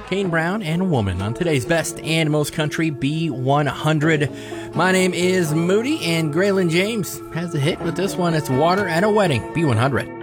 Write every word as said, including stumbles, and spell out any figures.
Kane Brown and Woman on today's Best and Most Country B one hundred. My name is Moody, and Graylin James has a hit with this one. It's Water at a Wedding, B one hundred.